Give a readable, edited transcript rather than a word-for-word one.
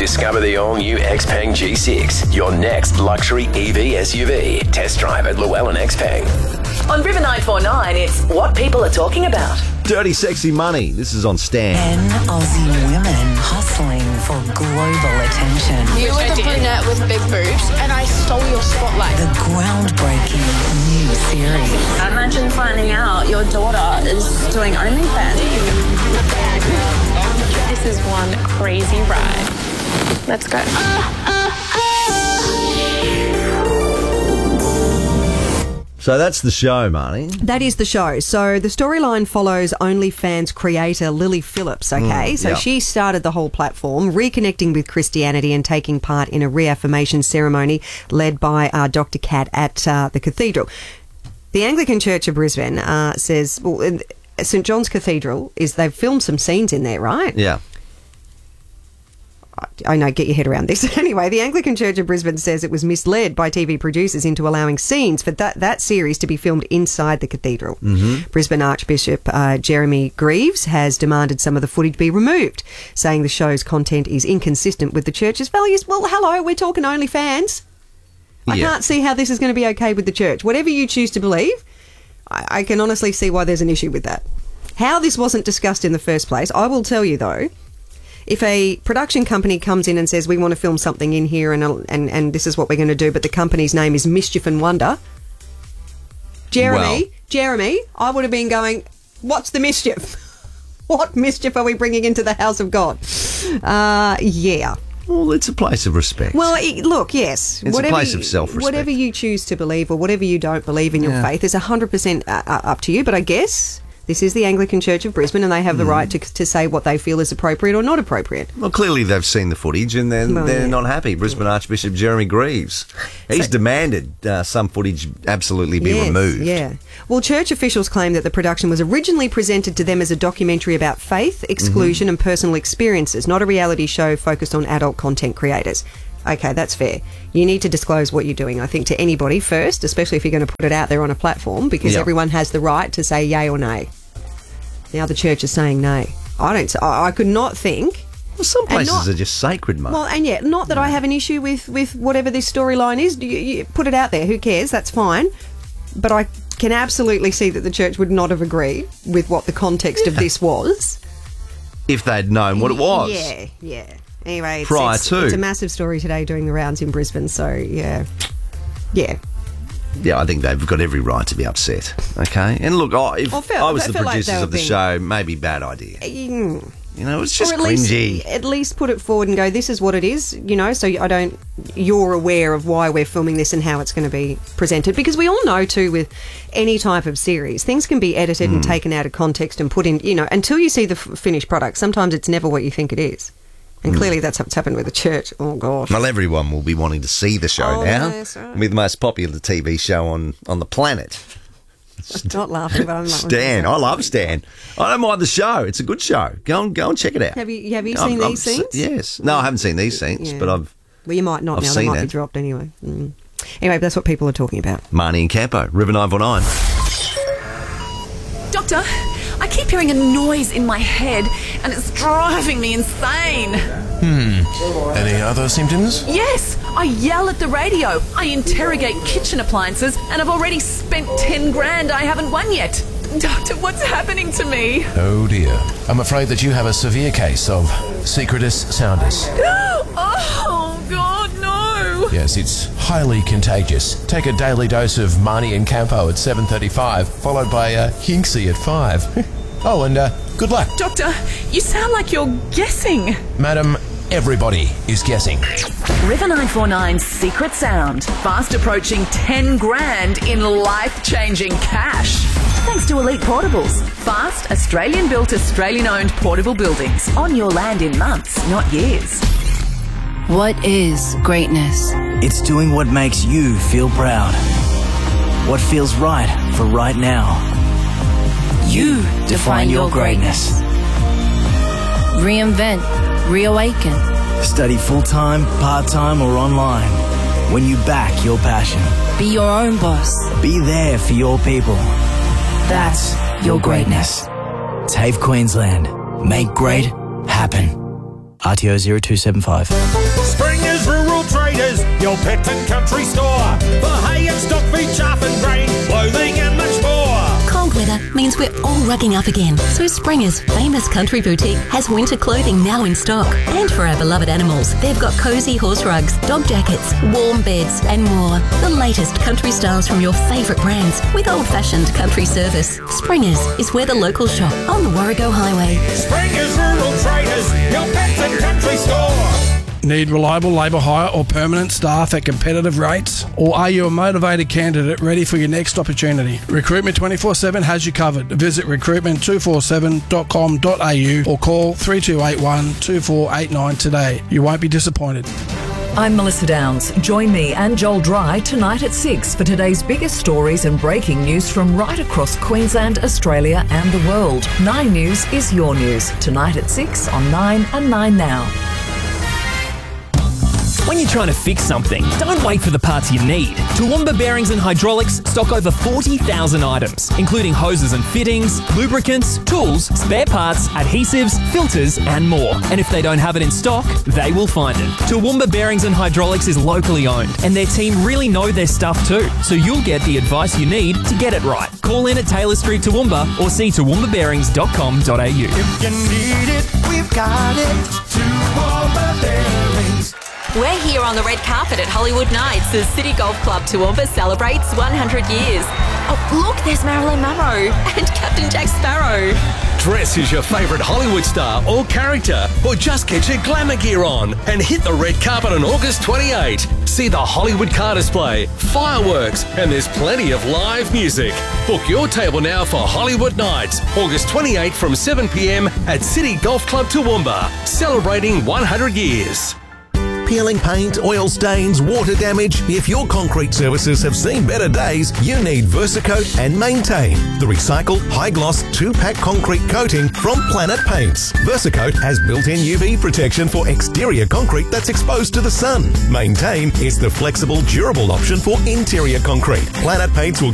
Discover the all-new Xpeng G6, your next luxury EV SUV. Test drive at Llewellyn Xpeng. On River 949, it's what people are talking about. Dirty Sexy Money. This is on Stan. 10 Aussie women hustling for global attention. You were the brunette with big boobs, and I stole your spotlight. The groundbreaking new series. Imagine finding out your daughter is doing OnlyFans. This is one crazy ride. Let's go. So that's the show, Marnie. That is the show. So the storyline follows OnlyFans creator Lily Phillips, okay? She started the whole platform, reconnecting with Christianity and taking part in a reaffirmation ceremony led by Dr. Cat at the cathedral. The Anglican Church of Brisbane says, well, St John's Cathedral, they've filmed some scenes in there, right? Yeah. I know, get your head around this. Anyway, the Anglican Church of Brisbane says it was misled by TV producers into allowing scenes for that series to be filmed inside the cathedral. Mm-hmm. Brisbane Archbishop Jeremy Greaves has demanded some of the footage be removed, saying the show's content is inconsistent with the church's values. Well, hello, we're talking OnlyFans. I can't see how this is going to be okay with the church. Whatever you choose to believe, I can honestly see why there's an issue with that. How this wasn't discussed in the first place, I will tell you though. If a production company comes in and says, we want to film something in here and this is what we're going to do, but the company's name is Mischief and Wonder, Jeremy, I would have been going, what's the mischief? What mischief are we bringing into the house of God? Yeah. Well, it's a place of respect. Well, look, yes. It's a place of self-respect. Whatever you choose to believe or whatever you don't believe in your faith is 100% up to you, but I guess this is the Anglican Church of Brisbane and they have the right to say what they feel is appropriate or not appropriate. Well, clearly they've seen the footage and they're not happy. Brisbane Archbishop Jeremy Greaves, he's demanded some footage absolutely be removed. Yeah. Well, church officials claim that the production was originally presented to them as a documentary about faith, exclusion and personal experiences, not a reality show focused on adult content creators. Okay, that's fair. You need to disclose what you're doing, I think, to anybody first, especially if you're going to put it out there on a platform, because everyone has the right to say yay or nay. Now the church is saying nay. I could not think. Well, some places are just sacred, mate. Well, and not that I have an issue with whatever this storyline is. You put it out there. Who cares? That's fine. But I can absolutely see that the church would not have agreed with what the context of this was. If they'd known what it was. Yeah. Anyway, it's a massive story today doing the rounds in Brisbane, so yeah. Yeah, I think they've got every right to be upset, okay? And look, if I was the producers of the show, maybe bad idea. You know, it's just cringy. At least put it forward and go, this is what it is, so you're aware of why we're filming this and how it's going to be presented. Because we all know, too, with any type of series, things can be edited and taken out of context and put in, until you see the finished product, sometimes it's never what you think it is. And clearly that's what's happened with the church. Oh, gosh. Well, everyone will be wanting to see the show now. That's right. It'll be the most popular TV show on the planet. I'm not laughing, but I'm laughing. Stan. I love Stan. I don't mind the show. It's a good show. Go and check it out. Have you seen these scenes? Yes. No, I haven't seen these scenes, but I've Well, you might not now. They might be dropped anyway. Anyway, that's what people are talking about. Marnie and Campo, River 949. Doctor, I keep hearing a noise in my head and it's driving me insane. Any other symptoms? Yes, I yell at the radio, I interrogate kitchen appliances, and I've already spent 10 grand I haven't won yet. Doctor, what's happening to me? Oh dear. I'm afraid that you have a severe case of secretus soundus. Oh, God, no. Yes, it's highly contagious. Take a daily dose of Marnie and Campo at 7:35, followed by Hinksy at 5. Oh, and good luck. Doctor, you sound like you're guessing. Madam, everybody is guessing. River 949's secret sound. Fast approaching 10 grand in life-changing cash. Thanks to Elite Portables. Fast, Australian-built, Australian-owned portable buildings. On your land in months, not years. What is greatness? It's doing what makes you feel proud. What feels right for right now. You define your greatness. Reinvent. Reawaken. Study full-time, part-time or online. When you back your passion. Be your own boss. Be there for your people. That's your greatness. TAFE Queensland. Make great happen. RTO 0275. Springers Rural Traders, your pet and country store. For hay and stock, feed, chaff and grain, clothing and much more. Cold weather means we're all rugging up again. So Springer's famous country boutique has winter clothing now in stock. And for our beloved animals, they've got cosy horse rugs, dog jackets, warm beds and more. The latest country styles from your favourite brands with old-fashioned country service. Springer's is where the locals shop on the Warrego Highway. Springers Rural Traders, your pet and country store. Need reliable labour hire or permanent staff at competitive rates? Or are you a motivated candidate ready for your next opportunity? Recruitment 24/7 has you covered. Visit recruitment247.com.au or call 3281 2489 today. You won't be disappointed. I'm Melissa Downs. Join me and Joel Dry tonight at 6 for today's biggest stories and breaking news from right across Queensland, Australia and the world. 9 News is your news. Tonight at 6 on 9 and 9 Now. When you're trying to fix something, don't wait for the parts you need. Toowoomba Bearings and Hydraulics stock over 40,000 items, including hoses and fittings, lubricants, tools, spare parts, adhesives, filters, and more. And if they don't have it in stock, they will find it. Toowoomba Bearings and Hydraulics is locally owned, and their team really know their stuff too, so you'll get the advice you need to get it right. Call in at Taylor Street Toowoomba or see toowoombabearings.com.au. If you need it, we've got it. Toowoomba Bearings. We're here on the red carpet at Hollywood Nights as City Golf Club Toowoomba celebrates 100 years. Oh, look, there's Marilyn Monroe and Captain Jack Sparrow. Dress as your favourite Hollywood star or character, or just get your glamour gear on and hit the red carpet on August 28. See the Hollywood car display, fireworks, and there's plenty of live music. Book your table now for Hollywood Nights, August 28 from 7 p.m. at City Golf Club Toowoomba, celebrating 100 years. Peeling paint, oil stains, water damage. If your concrete services have seen better days, you need Versacoat and Maintain, the recycled high-gloss 2-pack concrete coating from Planet Paints. Versacoat has built-in UV protection for exterior concrete that's exposed to the sun. Maintain is the flexible, durable option for interior concrete. Planet Paints will